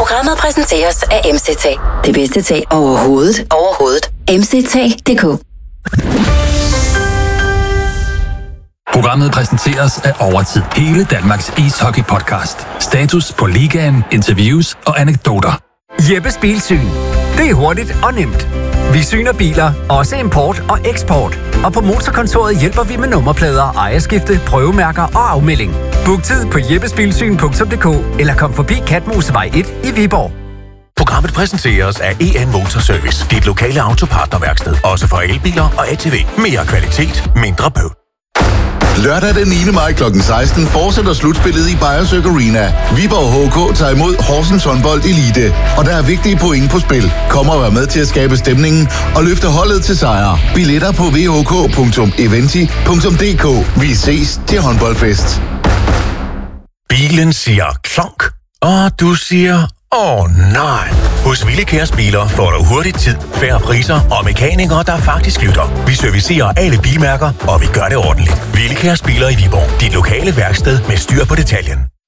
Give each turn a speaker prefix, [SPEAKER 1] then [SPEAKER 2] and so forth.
[SPEAKER 1] Programmet præsenteres af MCT. Det bedste tag overhovedet. MCT.dk.
[SPEAKER 2] Programmet præsenteres af Overtid. Hele Danmarks ishockey-podcast. Status på ligaen, interviews og anekdoter.
[SPEAKER 3] Jeppes Bilsyn. Det er hurtigt og nemt. Vi syner biler, også import og eksport. Og på Motorkontoret hjælper vi med nummerplader, ejerskifte, prøvemærker og afmelding. Book tid på jeppesbilsyn.dk eller kom forbi Katmosevej 1 i Viborg.
[SPEAKER 4] Programmet præsenteres af EN Motorservice. Dit lokale autopartnerværksted. Også for elbiler og ATV. Mere kvalitet, mindre bøvl.
[SPEAKER 5] Lørdag den 9. maj kl. 16 fortsætter slutspillet i Beyersøk Arena. Viborg HK tager imod Horsens Håndbold Elite, og der er vigtige point på spil. Kom og vær med til at skabe stemningen og løfte holdet til sejr. Billetter på vhk.eventi.dk. Vi ses til håndboldfest.
[SPEAKER 4] Bilen siger klonk, og du siger nej. Hos Willekærs Biler får du hurtigt tid, færre priser og mekanikere, der faktisk lytter. Vi servicerer alle bilmærker, og vi gør det ordentligt. Willekærs Biler i Viborg. Dit lokale værksted med styr på detaljen.